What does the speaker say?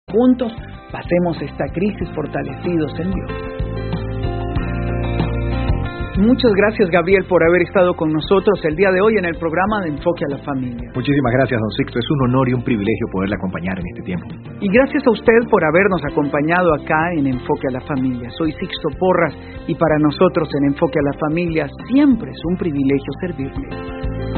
juntos pasemos esta crisis fortalecidos en Dios. Muchas gracias, Gabriel, por haber estado con nosotros el día de hoy en el programa de Enfoque a la Familia. Muchísimas gracias, don Sixto. Es un honor y un privilegio poderle acompañar en este tiempo. Y gracias a usted por habernos acompañado acá en Enfoque a la Familia. Soy Sixto Porras y para nosotros en Enfoque a la Familia siempre es un privilegio servirle.